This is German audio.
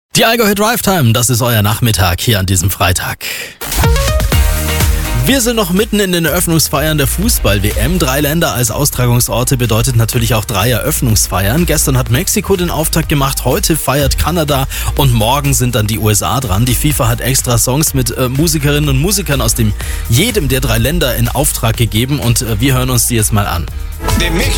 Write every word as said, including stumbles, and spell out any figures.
Die Allgäu Drive Time, das ist euer Nachmittag hier an diesem Freitag. Wir sind noch mitten in den Eröffnungsfeiern der Fußball-W M. Drei Länder als Austragungsorte bedeutet natürlich auch drei Eröffnungsfeiern. Gestern hat Mexiko den Auftakt gemacht, heute feiert Kanada und morgen sind dann die U S A dran. Die FIFA hat extra Songs mit äh, Musikerinnen und Musikern aus dem jedem der drei Länder in Auftrag gegeben und äh, wir hören uns die jetzt mal an. De México